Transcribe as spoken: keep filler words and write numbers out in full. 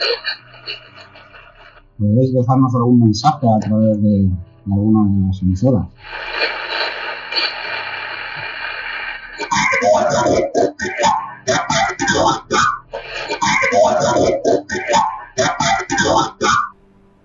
Podéis dejarnos algún mensaje a través de, de alguna de las emisoras.